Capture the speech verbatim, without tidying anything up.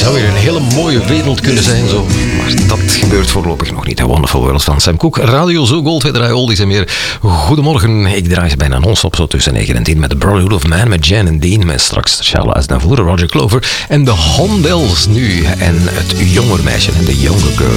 zou weer een hele mooie wereld kunnen zijn, zo. Maar dat gebeurt voorlopig nog niet. A Wonderful World van Sam Cooke. Radio Zo Gold, wij draaien oldies en meer. Goedemorgen, ik draai ze bijna non-stop zo tussen negen en tien met The Brotherhood of Man, met Jan en Dean, met straks Charles Aznavour, Roger Clover en de Hondells nu. En het jonger meisje en de younger girl.